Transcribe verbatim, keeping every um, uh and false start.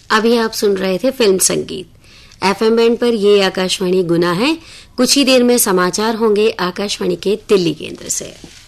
अभी आप सुन रहे थे फिल्म संगीत। एफएम बैंड पर ये आकाशवाणी गुना है। कुछ ही देर में समाचार होंगे आकाशवाणी के दिल्ली केंद्र से।